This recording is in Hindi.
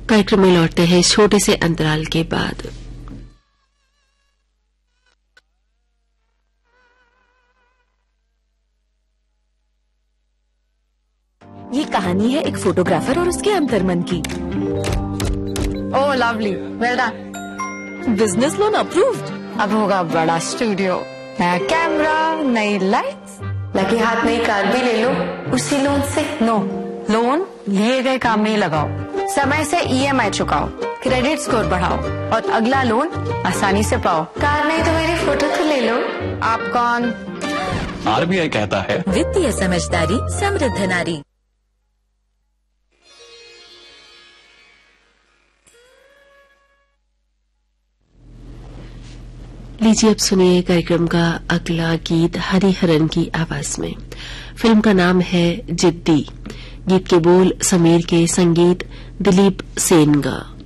कार्यक्रम में लौटते हैं छोटे से अंतराल के बाद। ये कहानी है एक फोटोग्राफर और उसके अंतर्मन की। ओह lovely, well done. Business loan approved. अब होगा बड़ा स्टूडियो, नया कैमरा, नई लाइट्स, लगे हाथ नई कार भी ले लो उसी लोन से। नो, लोन लिए गए काम में ही लगाओ, समय से EMI चुकाओ, क्रेडिट स्कोर बढ़ाओ और अगला लोन आसानी से पाओ। कार नहीं तो मेरी फोटो तो ले लो। आप कौन? RBI कहता है वित्तीय समझदारी समृद्ध नारी। लीजिए अब सुनिए कार्यक्रम का अगला गीत हरिहरन की आवाज में। फिल्म का नाम है जिद्दी। गीत के बोल समीर के, संगीत दिलीप सेन का।